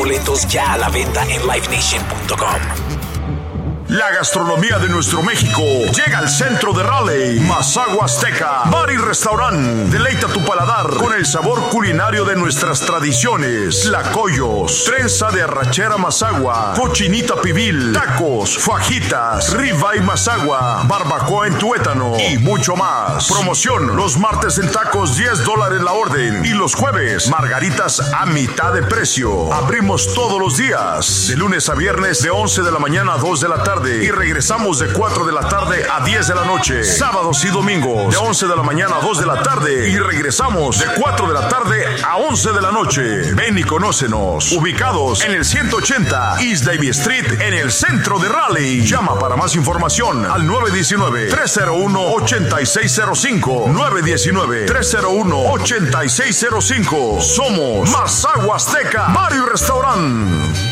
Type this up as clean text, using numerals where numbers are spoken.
boletos ya a la venta en livenation.com. La gastronomía de nuestro México llega al centro de Raleigh. Mazahua Azteca, bar y restaurante. Deleita tu paladar con el sabor culinario de nuestras tradiciones. Tlacoyos, trenza de arrachera Mazahua, cochinita pibil, tacos, fajitas, ribeye Mazahua, barbacoa en tuétano y mucho más. Promoción: los martes en tacos $10 la orden y los jueves margaritas a mitad de precio. Abrimos todos los días, de lunes a viernes de 11 de la mañana a 2 de la tarde. Y regresamos de 4 de la tarde a 10 de la noche. Sábados y domingos de 11 de la mañana a 2 de la tarde. Y regresamos de 4 de la tarde a 11 de la noche. Ven y conócenos. Ubicados en el 180 East Davie Street, en el centro de Raleigh. Llama para más información al 919-301-8605. 919-301-8605. Somos Mazahua Azteca, bar y restaurante.